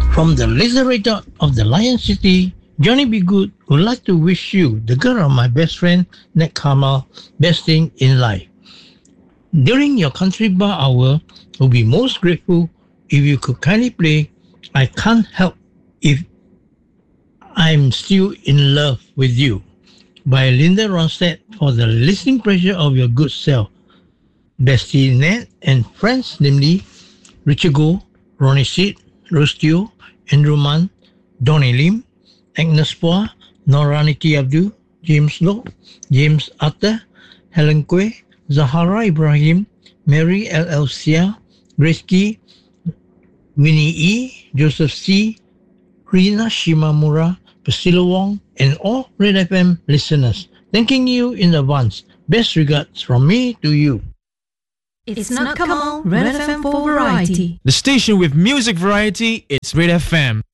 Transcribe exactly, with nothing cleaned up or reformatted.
From the Lizerator of the Lion City, Johnny B. Good would like to wish you, the girl of my best friend, Ned Kamal, best thing in life. During your country bar hour, we'll be most grateful if you could kindly play I Can't Help If I'm Still in Love with You by Linda Ronstadt for the listening pleasure of your good self. Bestie Ned and friends, namely Richard Goh, Ronnie Sid, Rose Teo, Andrew Mann, Donnie Lim, Agnes Poa, Noraniti Abdul, James Lowe, James Arthur, Helen Kwe, Zahara Ibrahim, Mary L. L. Sia, Grace Key, Winnie E., Joseph C., Rina Shimamura, Priscilla Wong, and all Red F M listeners. Thanking you in advance. Best regards from me to you. It's not Kamal, Red F M for variety. The station with music variety, it's Red F M.